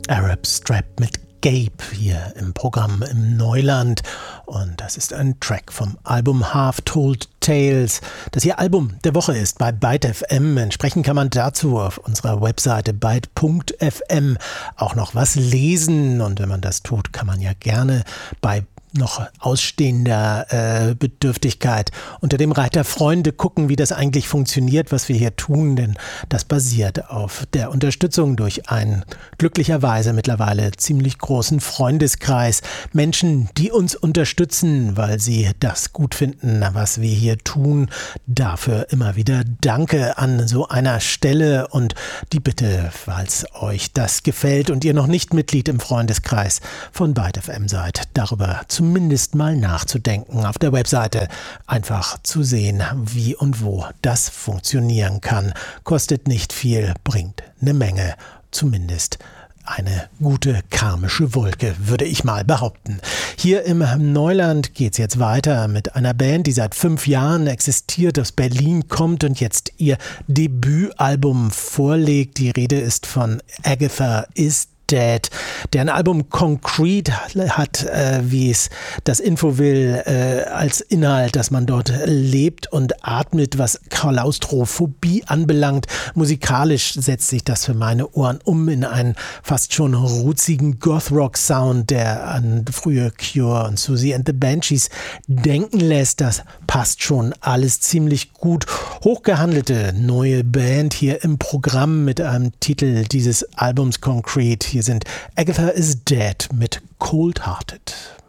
Arab Strap mit Gabe hier im Programm im Neuland, und das ist ein Track vom Album Half Told Tales, das hier Album der Woche ist bei Byte FM. Entsprechend kann man dazu auf unserer Webseite byte.fm auch noch was lesen, und wenn man das tut, kann man ja gerne bei noch ausstehender Bedürftigkeit unter dem Reiter Freunde gucken, wie das eigentlich funktioniert, was wir hier tun, denn das basiert auf der Unterstützung durch einen glücklicherweise mittlerweile ziemlich großen Freundeskreis. Menschen, die uns unterstützen, weil sie das gut finden, was wir hier tun. Dafür immer wieder Danke an so einer Stelle, und die Bitte, falls euch das gefällt und ihr noch nicht Mitglied im Freundeskreis von Byte FM seid, darüber zumindest mal nachzudenken, auf der Webseite einfach zu sehen, wie und wo das funktionieren kann. Kostet nicht viel, bringt eine Menge, zumindest eine gute karmische Wolke, würde ich mal behaupten. Hier im Neuland geht's jetzt weiter mit einer Band, die seit 5 Jahren existiert, aus Berlin kommt und jetzt ihr Debütalbum vorlegt. Die Rede ist von Agatha Is Dead. Deren Album Concrete hat, wie es das Info will, als Inhalt, dass man dort lebt und atmet, was Klaustrophobie anbelangt. Musikalisch setzt sich das für meine Ohren in einen fast schon ruzigen Goth-Rock-Sound, der an frühe Cure und Susie and the Banshees denken lässt. Das passt schon alles ziemlich gut. Hochgehandelte neue Band hier im Programm mit einem Titel dieses Albums Concrete. Hier sind Agatha Is Dead mit Cold Hearted.